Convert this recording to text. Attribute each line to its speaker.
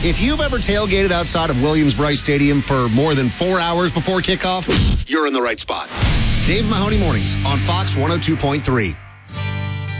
Speaker 1: If you've ever tailgated outside of Williams-Brice Stadium for more than 4 hours before kickoff, you're in the right spot. Dave Mahoney Mornings on Fox 102.3.